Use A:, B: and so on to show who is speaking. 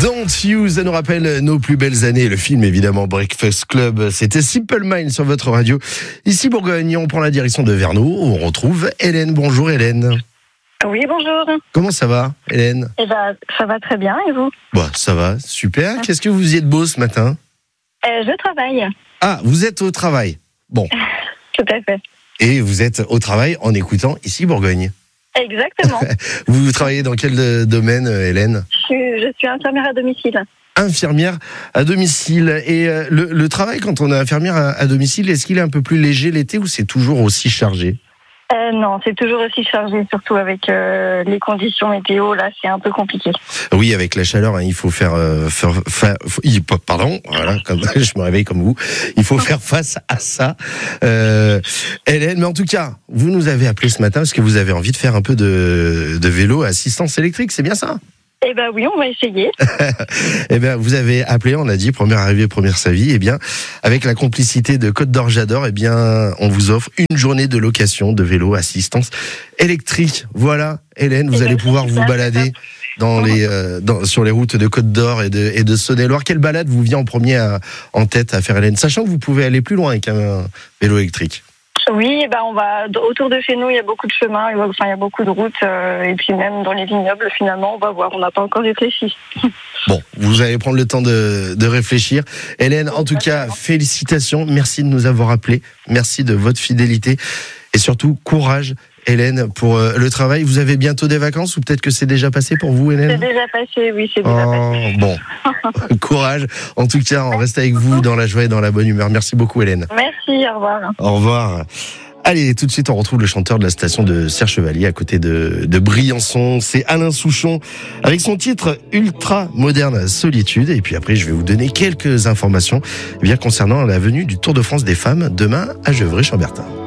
A: Don't You, ça nous rappelle nos plus belles années. Le film, évidemment, Breakfast Club. C'était Simple Minds sur votre radio. Ici, Bourgogne, on prend la direction de Vernoux, où on retrouve Hélène. Bonjour Hélène.
B: Oui, bonjour.
A: Comment ça va, Hélène?
B: Eh ben, ça va très bien, et vous?
A: Bah, ça va, super. Qu'est-ce que vous faisiez de beau ce matin?
B: Je travaille.
A: Ah, vous êtes au travail. Bon.
B: Tout à fait.
A: Et vous êtes au travail en écoutant ici, Bourgogne.
B: Exactement.
A: Vous travaillez dans quel domaine, Hélène?
B: Je suis infirmière à domicile.
A: Infirmière à domicile. Et le travail, quand on est infirmière à domicile, est-ce qu'il est un peu plus léger l'été ou c'est toujours aussi chargé?
B: Non, c'est toujours aussi chargé, surtout avec les conditions météo. Là, c'est un peu compliqué.
A: Oui, avec la chaleur, il faut faire pardon, voilà, comme je me réveille comme vous. Il faut faire face à ça. Hélène, mais en tout cas, vous nous avez appelé ce matin parce que vous avez envie de faire un peu de vélo à assistance électrique, c'est bien ça?
B: Eh ben oui, on va essayer.
A: Eh bien, vous avez appelé, on a dit, première arrivée, première servie. Eh bien, avec la complicité de Côte d'Or J'adore, eh bien, on vous offre une journée de location de vélo assistance électrique. Voilà, Hélène, vous allez pouvoir vous balader sur les routes de Côte d'Or et de Saône-et-Loire. Quelle balade vous vient en premier en tête à faire, Hélène, sachant que vous pouvez aller plus loin avec un vélo électrique?
B: Oui, on va autour de chez nous, il y a beaucoup de chemins, il y a beaucoup de routes, et puis même dans les vignobles, finalement, on va voir, on n'a pas encore réfléchi.
A: Bon, vous allez prendre le temps de réfléchir. Hélène, en tout cas, félicitations, merci de nous avoir appelés, merci de votre fidélité, et surtout, courage, Hélène, pour le travail. Vous avez bientôt des vacances, ou peut-être que c'est déjà passé pour vous, Hélène?
B: C'est déjà passé, oui, c'est déjà passé.
A: Bon, courage. En tout cas, on reste avec vous dans la joie et dans la bonne humeur. Merci beaucoup, Hélène.
B: Merci, au revoir.
A: Au revoir. Allez, tout de suite, on retrouve le chanteur de la station de Serre-Chevalier à côté de Briançon. C'est Alain Souchon avec son titre Ultra Moderne Solitude. Et puis après, je vais vous donner quelques informations concernant la venue du Tour de France des femmes demain à Gevrey-Chambertin.